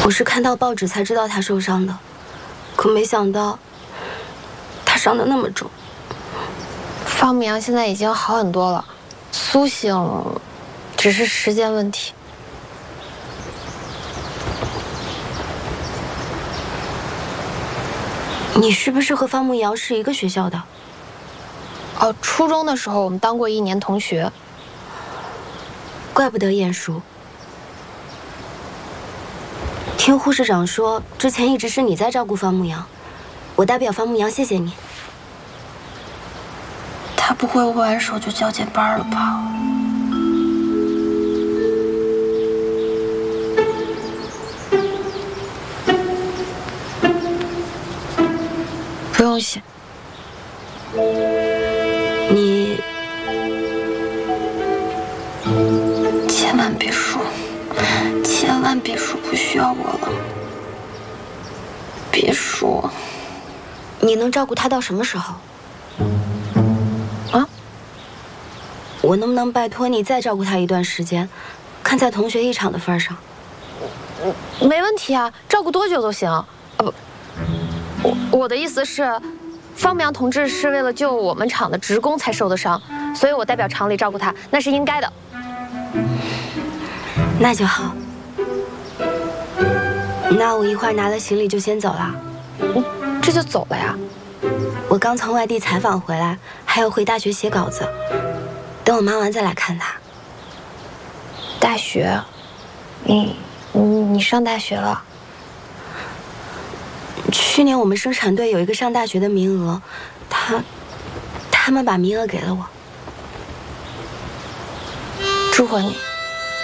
我是看到报纸才知道他受伤的，可没想到他伤得那么重。 方明阳现在已经好很多了，苏醒只是时间问题。 你是不是和方慕瑶是一个学校的？ 哦，初中的时候我们当过1年同学。 怪不得眼熟。听护士长说，之前一直是你在照顾方慕阳，我代表方慕阳谢谢你。 他不会握完手就交接班了吧？不用谢。 你千万别说，千万别说不需要我了。别说。 你能照顾他到什么时候？ 啊？ 我能不能拜托你再照顾他一段时间？看在同学一场的份上。 没问题啊，照顾多久都行。不，我的意思是，方明阳同志是为了救我们厂的职工才受的伤，所以我代表厂里照顾他，那是应该的。 那就好。那我一会儿拿了行李就先走了。 这就走了呀？ 我刚从外地采访回来，还要回大学写稿子，等我忙完再来看他。 大学？你上大学了？ 去年我们生产队有一个上大学的名额，他们把名额给了我。 祝贺你。